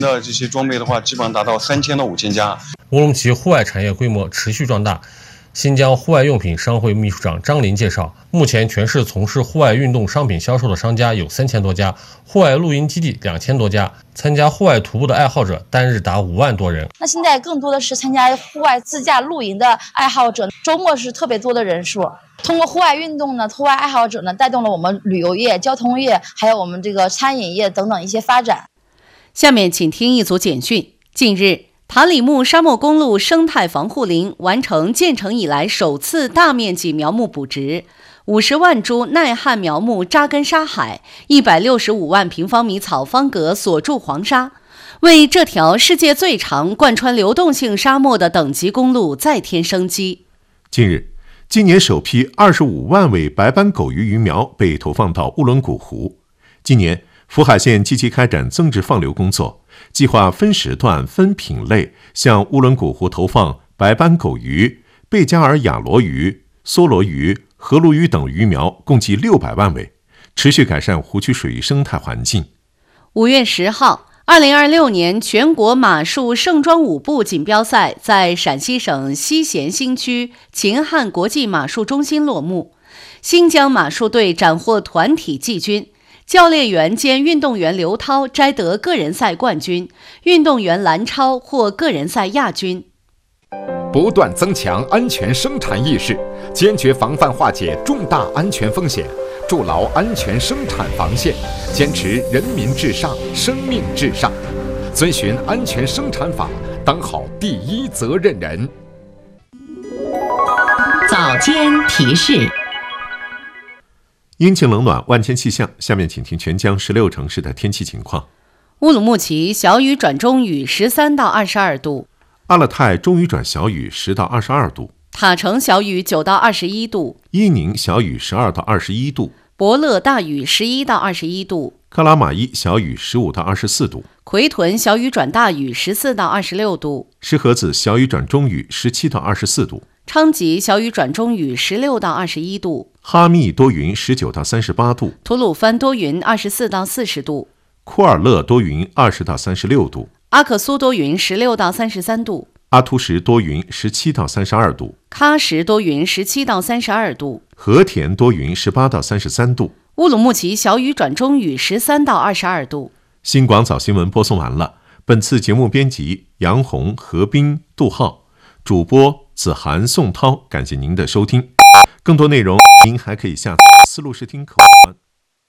的这些装备的话，基本上达到3000到5000家。 乌鲁木齐户外产业规模持续壮大。新疆户外用品商会秘书长张林介绍，目前全市从事户外运动商品销售的商家有3000多家，户外露营基地2000多家，参加户外徒步的爱好者单日达5万多人。 那现在更多的是参加户外自驾露营的爱好者，周末是特别多的人数。通过户外运动呢，户外爱好者呢，带动了我们旅游业、交通业，还有我们这个餐饮业等等一些发展。 下面请听一组简讯。近日，塔里木沙漠公路生态防护林完成建成以来首次大面积苗木补植，50万株耐旱苗木扎根沙海，165万平方米草方格锁住黄沙，为这条世界最长贯穿流动性沙漠的等级公路再添生机。 近日，今年首批25万尾白斑狗鱼鱼苗被投放到乌伦古湖。今年，福海县积极开展增殖放流工作，计划分时段、分品类向乌伦古湖投放白斑狗鱼、贝加尔雅罗鱼、梭罗鱼、河鲈鱼等鱼苗，共计600万尾，持续改善湖区水域生态环境。 5月10号，2026年全国马术盛装舞步锦标赛在陕西省西咸新区秦汉国际马术中心落幕，新疆马术队斩获团体季军。教练员兼运动员刘涛摘得个人赛冠军，运动员蓝超获个人赛亚军。 不断增强安全生产意识，坚决防范化解重大安全风险，筑牢安全生产防线，坚持人民至上、生命至上，遵循安全生产法，当好第一责任人。 早间提示。 阴晴冷暖，万千气象。下面请听全疆16城市的天气情况。 乌鲁木齐小雨转中雨，13到22度； 阿勒泰中雨转小雨，10到22度； 塔城小雨9到21度； 伊宁小雨12到21度； 博乐大雨11到21度； 克拉玛依小雨15到24度； 奎屯小雨转大雨14到26度； 石河子小雨转中雨17到24度； 昌吉小雨转中雨16到21度； 哈密多云19到38度； 吐鲁番多云24到40度； 库尔勒多云20到36度； 阿克苏多云16到33度； 阿图什多云17到32度； 喀什多云17到32度； 和田多云18到33度； 乌鲁木齐小雨转中雨13到22度。 新广早新闻播送完了。本次节目编辑杨红、何斌、杜浩，主播子涵、宋涛，感谢您的收听。更多内容您还可以下载思路视听客户端。